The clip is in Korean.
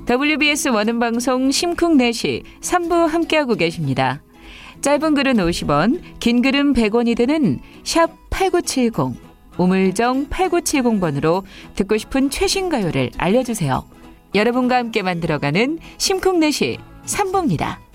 WBS 원음방송 심쿵4시 3부 함께하고 계십니다. 짧은 글은 50원, 긴 글은 100원이 드는 샵 8970, 우물정 8970번으로 듣고 싶은 최신 가요를 알려주세요. 여러분과 함께 만들어가는 심쿵4시 3부입니다.